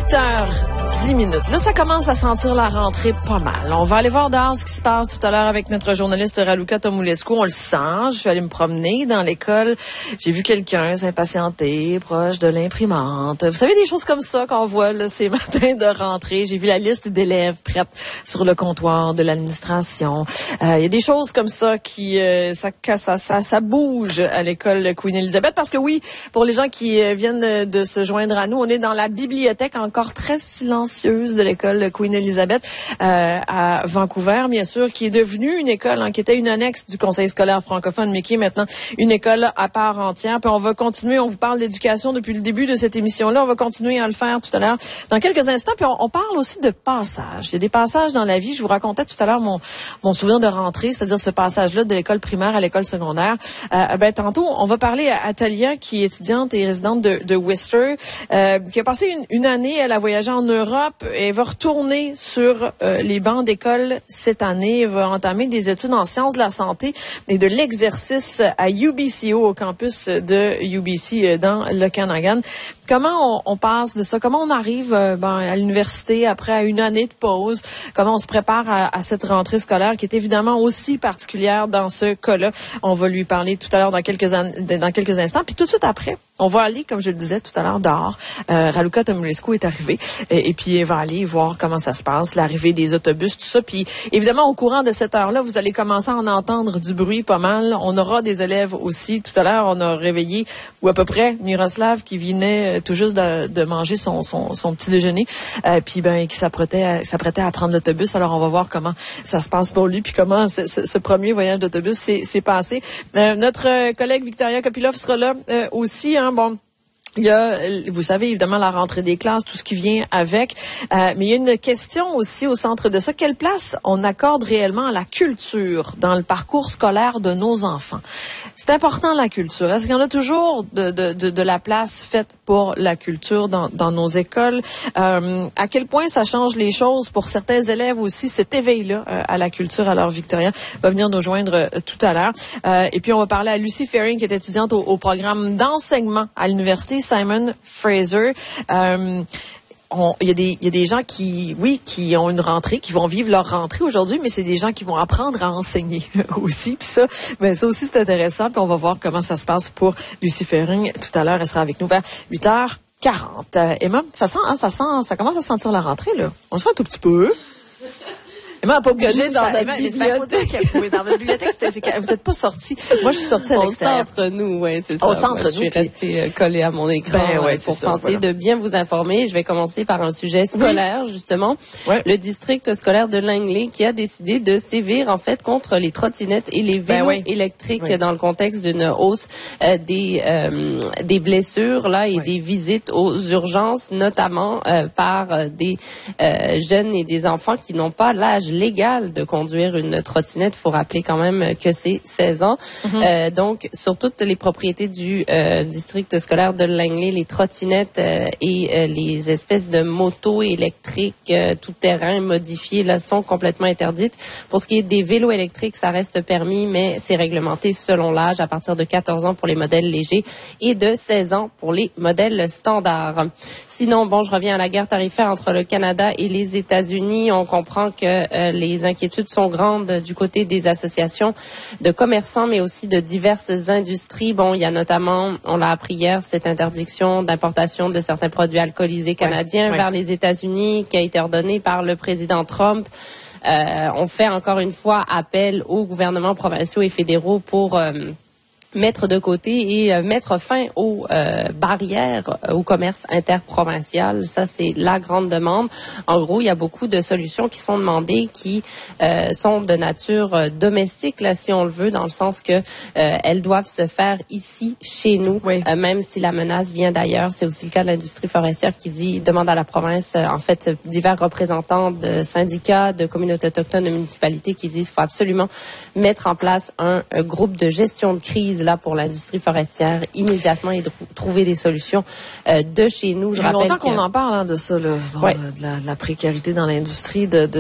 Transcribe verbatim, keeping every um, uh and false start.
huit heures dix minutes. Là, ça commence à sentir la rentrée pas mal. On va aller voir dehors ce qui se passe tout à l'heure avec notre journaliste Raluca Tomulescu. On le sent. Je suis allée me promener dans l'école. J'ai vu quelqu'un s'impatienter, proche de l'imprimante. Vous savez, des choses comme ça qu'on voit là, ces matins de rentrée. J'ai vu la liste d'élèves prête sur le comptoir de l'administration. Il euh, y a des choses comme ça qui euh, ça, ça, ça, ça bouge à l'école Queen Elizabeth. Parce que oui, pour les gens qui euh, viennent de se joindre à nous, on est dans la bibliothèque encore très silencieuse de l'école Queen Elizabeth euh, à Vancouver, bien sûr, qui est devenue une école, hein, qui était une annexe du conseil scolaire francophone, mais qui est maintenant une école à part entière. Puis on va continuer, on vous parle d'éducation depuis le début de cette émission-là, on va continuer à le faire tout à l'heure dans quelques instants. Puis on, on parle aussi de passages. Il y a des passages dans la vie. Je vous racontais tout à l'heure mon, mon souvenir de rentrée, c'est-à-dire ce passage-là de l'école primaire à l'école secondaire. Euh, ben tantôt, on va parler à, à Talia, qui est étudiante et résidente de, de Worcester, euh, qui a passé une, une année, elle a voyagé en Europe. Elle va retourner sur euh, les bancs d'école cette année. Elle va entamer des études en sciences de la santé et de l'exercice à U B C O, au campus de U B C dans l'Okanagan. Comment on, on passe de ça? Comment on arrive euh, ben, à l'université après une année de pause? Comment on se prépare à, à cette rentrée scolaire qui est évidemment aussi particulière dans ce cas-là? On va lui parler tout à l'heure dans quelques, an- dans quelques instants. Puis tout de suite après, on va aller, comme je le disais tout à l'heure, dehors. Euh, Raluca Tomulescu est arrivé et, et puis elle va aller voir comment ça se passe, l'arrivée des autobus, tout ça. Puis évidemment, au courant de cette heure-là, vous allez commencer à en entendre du bruit pas mal. On aura des élèves aussi. Tout à l'heure, on a réveillé, ou à peu près, Miroslav qui venait tout juste de, de manger son, son, son petit déjeuner, euh, puis ben qui s'apprêtait à, s'apprêtait à prendre l'autobus. Alors on va voir comment ça se passe pour lui, puis comment ce, ce, ce premier voyage d'autobus s'est, s'est passé. Euh, notre collègue Victoria Kopilov sera là euh, aussi. Hein, bon. Il y a, vous savez, évidemment, la rentrée des classes, tout ce qui vient avec. Euh, mais il y a une question aussi au centre de ça. Quelle place on accorde réellement à la culture dans le parcours scolaire de nos enfants? C'est important, la culture. Est-ce qu'il y en a toujours de, de, de, de la place faite pour la culture dans, dans nos écoles? Euh, à quel point ça change les choses pour certains élèves aussi, cet éveil-là euh, à la culture? Alors, Victoria va venir nous joindre euh, tout à l'heure. Euh, et puis, on va parler à Lucy Faring, qui est étudiante au, au programme d'enseignement à l'université Simon Fraser. Euh, on, il y a des, il y a des gens qui, oui, qui ont une rentrée, qui vont vivre leur rentrée aujourd'hui, mais c'est des gens qui vont apprendre à enseigner aussi. Puis ça, ben ça aussi c'est intéressant. Puis on va voir comment ça se passe pour Lucy Faring tout à l'heure. Elle sera avec nous vers huit heures quarante. Euh, Emma, ça sent, hein, ça sent, ça commence à sentir la rentrée là. On le sent un tout petit peu. Emma n'a pas bougé dans notre bibliothèque. Oui, dans votre bibliothèque, c'était, c'est, vous n'êtes pas sortis. Moi, je suis sortie à l'extérieur. Au centre, nous, oui, c'est ça. Au centre, Moi, je suis nous, restée puis... collée à mon écran ben, ouais, pour ça, tenter voilà. de bien vous informer. Je vais commencer par un sujet scolaire, oui. justement. Ouais. Le district scolaire de Langley qui a décidé de sévir, en fait, contre les trottinettes et les vélos ben, oui. électriques oui. dans le contexte d'une hausse euh, des, euh, des blessures là et oui. des visites aux urgences, notamment euh, par euh, des euh, jeunes et des enfants qui n'ont pas l'âge légal de conduire une trottinette. Il faut rappeler quand même que c'est seize ans. Mm-hmm. Euh, donc, sur toutes les propriétés du euh, district scolaire de Langley, les trottinettes euh, et euh, les espèces de motos électriques euh, tout-terrain modifiées là, sont complètement interdites. Pour ce qui est des vélos électriques, ça reste permis, mais c'est réglementé selon l'âge à partir de quatorze ans pour les modèles légers et de seize ans pour les modèles standards. Sinon, bon, je reviens à la guerre tarifaire entre le Canada et les États-Unis. On comprend que euh, les inquiétudes sont grandes du côté des associations de commerçants, mais aussi de diverses industries. Bon, il y a notamment, on l'a appris hier, cette interdiction d'importation de certains produits alcoolisés canadiens ouais, vers ouais. les États-Unis qui a été ordonnée par le président Trump. Euh, on fait encore une fois appel aux gouvernements provinciaux et fédéraux pour... Euh, mettre de côté et euh, mettre fin aux euh, barrières euh, au commerce interprovincial. Ça, c'est la grande demande. En gros, il y a beaucoup de solutions qui sont demandées qui euh, sont de nature euh, domestique, là, si on le veut, dans le sens que euh, elles doivent se faire ici, chez nous, oui. euh, même si la menace vient d'ailleurs. C'est aussi le cas de l'industrie forestière qui dit, demande à la province, euh, en fait, divers représentants de syndicats, de communautés autochtones, de municipalités qui disent qu'il faut absolument mettre en place un, un groupe de gestion de crise là pour l'industrie forestière immédiatement et de trouver des solutions euh, de chez nous. Je Il y a rappelle longtemps que... qu'on en parle hein, de ça, là, bon, ouais. de, la, de la précarité dans l'industrie, de, de